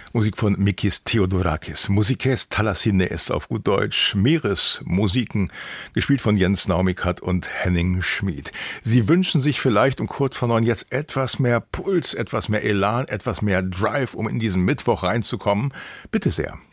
Musik von Mikis Theodorakis, Musikes Thalassinees auf gut Deutsch, Meeresmusiken, gespielt von Jens Naumikat und Henning Schmid. Sie wünschen sich vielleicht um kurz vor 9 jetzt etwas mehr Puls, etwas mehr Elan, etwas mehr Drive, um in diesen Mittwoch reinzukommen. Bitte sehr.